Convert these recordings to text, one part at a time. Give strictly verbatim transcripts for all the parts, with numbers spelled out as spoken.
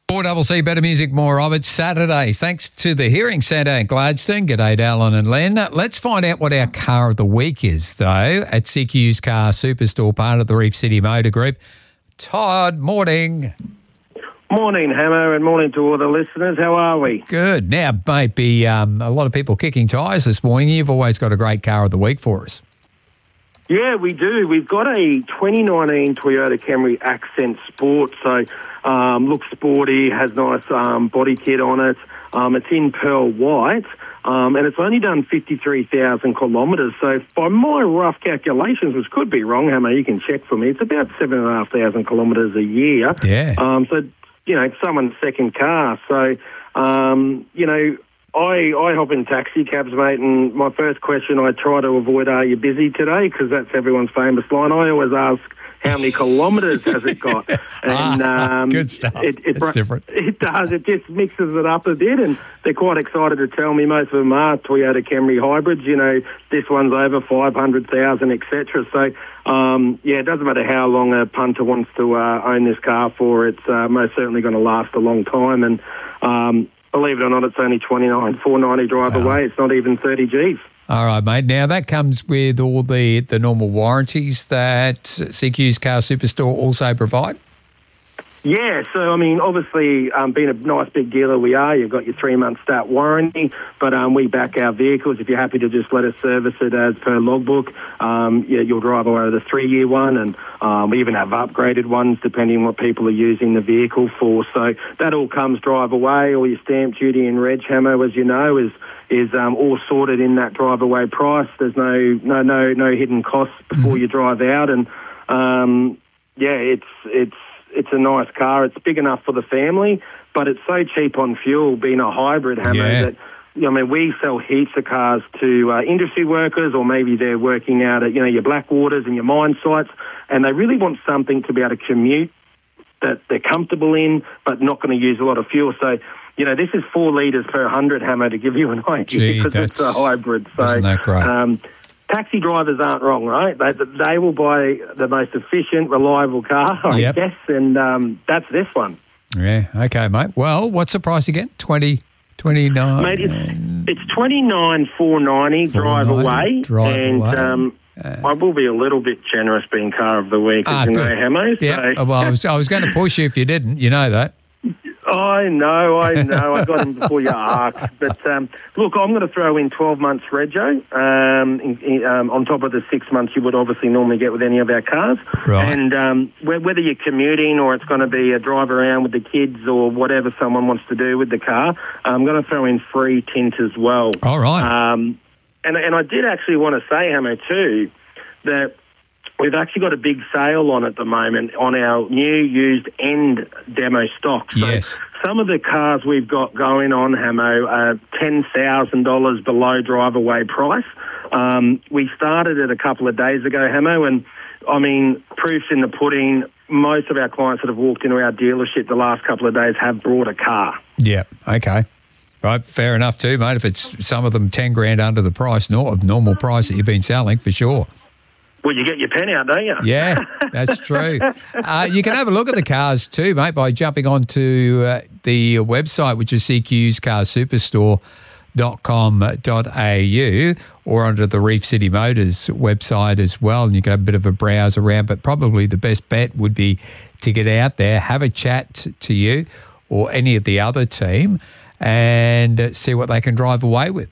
four C C, better music, more of it. Saturdays, thanks to the Hearing Centre in Gladstone. G'day, Dallin and Len. Let's find out what our car of the week is, though, at C Q's Car Superstore, part of the Reef City Motor Group. Todd, morning. Morning, Hammer, and morning to all the listeners. How are we? Good. Now, mate, be um, a lot of people kicking tyres this morning. You've always got a great car of the week for us. Yeah, we do. We've got a twenty nineteen Toyota Camry Accent Sport. So, um, looks sporty, has nice um, body kit on it. Um, it's in pearl white, um, and it's only done fifty-three thousand kilometres. So, by my rough calculations, which could be wrong, Hammer, you can check for me, it's about seven thousand five hundred kilometres a year. Yeah. Um, so, you know, it's someone's second car. So, um, you know, I, I hop in taxi cabs, mate, and my first question I try to avoid, are you busy today? Because that's everyone's famous line. I always ask, how many kilometres has it got? And ah, um, good stuff. It, it, it's different. It does. It just mixes it up a bit, and they're quite excited to tell me most of them are Toyota Camry hybrids. You know, this one's over five hundred thousand, et cetera. So, um, yeah, it doesn't matter how long a punter wants to uh, own this car for. It's uh, most certainly going to last a long time, and um, believe it or not, it's only twenty-nine four ninety drive wow. away. It's not even thirty G's. All right, mate. Now, that comes with all the, the normal warranties that C Q's Car Superstore also provide? Yeah, so, I mean, obviously, um, being a nice big dealer we are, you've got your three-month start warranty, but um, we back our vehicles. If you're happy to just let us service it as per logbook, um, yeah, you'll drive away the three-year one, and um, we even have upgraded ones depending on what people are using the vehicle for. So that all comes drive away. All your stamp duty and reg, Hammer, as you know, is is um, all sorted in that drive away price. There's no no no no hidden costs before you drive out, and um, yeah, it's it's it's a nice car. It's big enough for the family, but it's so cheap on fuel, being a hybrid, Hammer, yeah. that I mean, we sell heaps of cars to uh, industry workers, or maybe they're working out at, you know, your Blackwaters and your mine sites, and they really want something to be able to commute that they're comfortable in, but not going to use a lot of fuel. So, you know, this is four litres per hundred, Hammer, to give you an idea, because it's a hybrid. So, isn't that great? Um, taxi drivers aren't wrong, right? They, they will buy the most efficient, reliable car, I yep. guess, and um, that's this one. Yeah, okay, mate. Well, what's the price again? twenty, twenty-nine Mate, it's, it's twenty-nine four ninety drive away, drive and away. Um, uh, I will be a little bit generous being car of the week, ah, as you good. know, Hammer. Yeah, so. well, I was, I was going to push you if you didn't. You know that. I know, I know. I got him before you asked. But, um, look, I'm going to throw in twelve months rego um, in, in, um, on top of the six months you would obviously normally get with any of our cars. Right. And um, whether you're commuting or it's going to be a drive around with the kids or whatever someone wants to do with the car, I'm going to throw in free tint as well. All right. Um, and, and I did actually want to say, Hammer, too, that we've actually got a big sale on at the moment on our new used end demo stock. So yes. some of the cars we've got going on, Hamo, are ten thousand dollars below drive-away price. Um, we started it a couple of days ago, Hamo, and, I mean, proof's in the pudding. Most of our clients that have walked into our dealership the last couple of days have brought a car. Yeah, okay. Right, fair enough too, mate. If it's some of them ten grand under the price, not normal price that you've been selling, for sure. Well, you get your pen out, don't you? Yeah, that's true. uh, you can have a look at the cars too, mate, by jumping onto uh, the website, which is C Q's car superstore dot com dot a u, or onto the Reef City Motors website as well, and you can have a bit of a browse around. But probably the best bet would be to get out there, have a chat to you or any of the other team, and see what they can drive away with.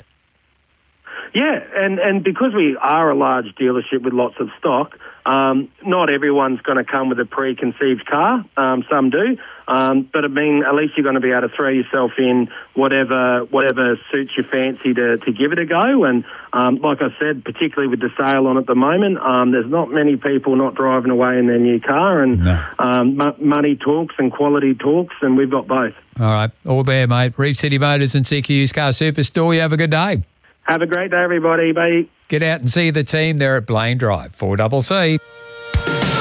Yeah, and, and because we are a large dealership with lots of stock, um, not everyone's going to come with a preconceived car. Um, some do. Um, but, I mean, at least you're going to be able to throw yourself in whatever whatever suits your fancy to, to give it a go. And um, like I said, particularly with the sale on at the moment, um, there's not many people not driving away in their new car. And no. um, m- money talks and quality talks, and we've got both. All right. All there, mate. Reef City Motors and C Q's Car Superstore. You have a good day. Have a great day, everybody. Bye. Get out and see the team there at Blaine Drive, four C C.